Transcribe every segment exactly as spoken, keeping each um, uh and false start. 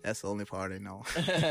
That's the only part I know.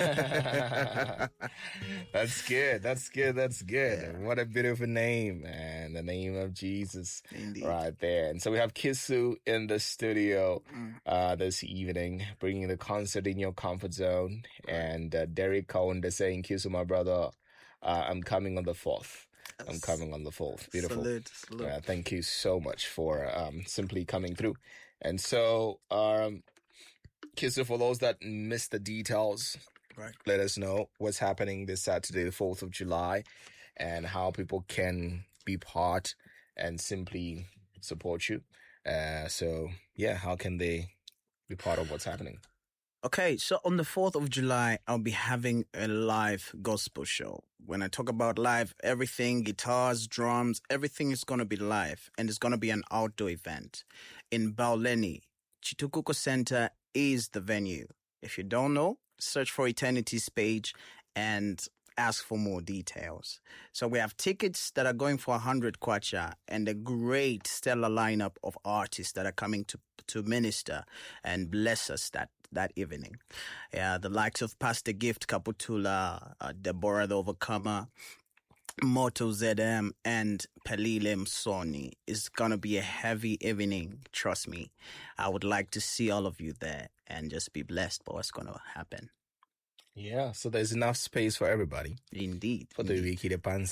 That's good. That's good. That's good. Yeah. What a beautiful name, man. The name of Jesus. Indeed. Right there. And so we have Kisu in the studio Mm. uh, this evening, bringing the concert in your comfort zone. Right. And uh, Derek Cohen saying, Kisu, my brother, uh, I'm coming on the fourth. I'm coming on the fourth. Beautiful. Salute, salute. Uh, thank you so much for um, simply coming through. And so, um, Kisu, for those that missed the details, Right. let us know what's happening this Saturday, the fourth of July, and how people can be part and simply support you. Uh, so, yeah, how can they be part of what's happening? Okay, so on the fourth of July, I'll be having a live gospel show. When I talk about live, everything, guitars, drums, everything is going to be live. And it's going to be an outdoor event in Bauleni. Chitukuko Center is the venue. If you don't know, search for Eternity's page and ask for more details. So we have tickets that are going for one hundred kwacha and a great stellar lineup of artists that are coming to to minister and bless us that that evening. Yeah, the likes of Pastor Gift Kaputula, uh, Deborah the Overcomer, Moto Z M, and Pelile Msoni. It's going to be a heavy evening, trust me. I would like to see all of you there and just be blessed by what's going to happen. Yeah, so there's enough space for everybody. Indeed. For the wiki de panse.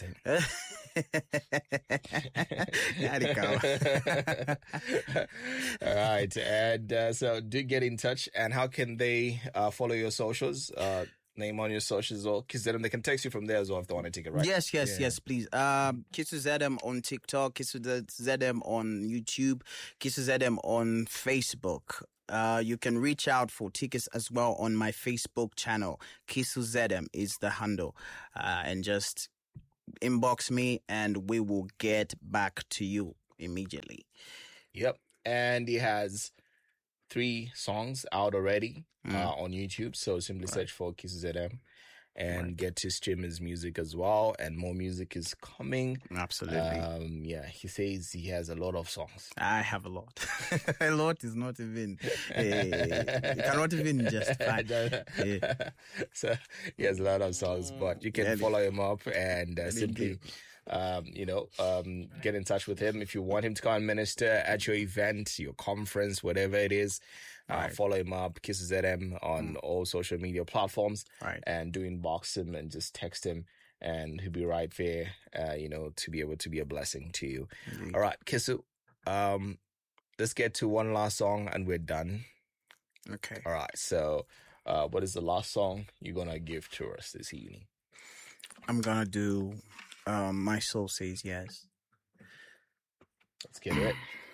All right, and uh, so do get in touch. And how can they uh, follow your socials? Uh, name on your socials, or Kiss Zedem. They can text you from there as well if they want to take it right. Yes, yes, yeah. yes, please. Um, Kiss Zedem on TikTok, Kiss Zedem on YouTube, Kiss Zedem on Facebook. Uh, you can reach out for tickets as well on my Facebook channel. Kisu Zedem is the handle. Uh, and just inbox me and we will get back to you immediately. Yep. And he has three songs out already mm. uh, on YouTube. So simply right. search for Kisu Zedem and right. get to stream his music as well. And more music is coming. Absolutely. Um, yeah, he says he has a lot of songs. I have a lot. A lot is not even, uh, you cannot even justify. Yeah. So he has a lot of songs, but you can yeah, follow him up and uh, simply, um, you know, um, get in touch with him. If you want him to come and minister at your event, your conference, whatever it is, uh, right. follow him up, Kiss Z M on mm. all social media platforms right. and do inbox him and just text him. And he'll be right there, uh, you know, to be able to be a blessing to you. Mm-hmm. All right, Kisu, um, let's get to one last song and we're done. Okay. All right, so uh, what is the last song you're going to give to us this evening? I'm going to do um, My Soul Says Yes. Let's get it.